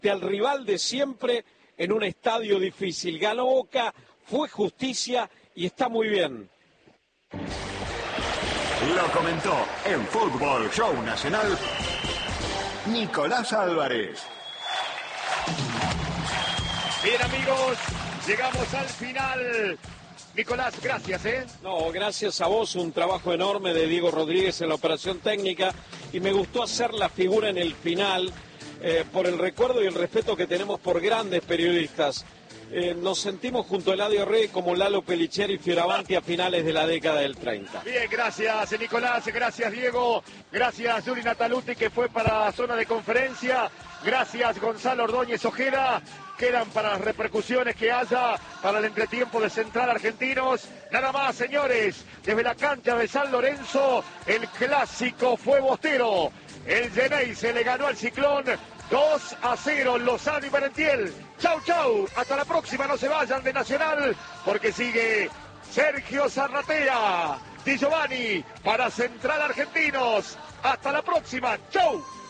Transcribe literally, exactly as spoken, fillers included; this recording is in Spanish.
al rival de siempre en un estadio difícil. Ganó Boca, fue justicia y está muy bien. Lo comentó en Fútbol Show Nacional Nicolás Álvarez. Bien, amigos, llegamos al final. Nicolás, gracias, ¿eh? No, gracias a vos, un trabajo enorme de Diego Rodríguez en la operación técnica y me gustó hacer la figura en el final eh, por el recuerdo y el respeto que tenemos por grandes periodistas. Eh, nos sentimos junto a Eladio Rey como Lalo Pellicer y Fioravanti a finales de la década del treinta. Bien, gracias Nicolás, gracias Diego, gracias Yuri Nataluti que fue para zona de conferencia, gracias Gonzalo Ordóñez Ojeda, quedan para las repercusiones que haya para el entretiempo de Central Argentinos. Nada más, señores, desde la cancha de San Lorenzo, el clásico fue bostero. El Genei se le ganó al Ciclón dos a cero, Lozano y Merentiel. Chau, chau, hasta la próxima, no se vayan de Nacional, porque sigue Sergio Zarratea, Di Giovanni para Central Argentinos. Hasta la próxima, chau.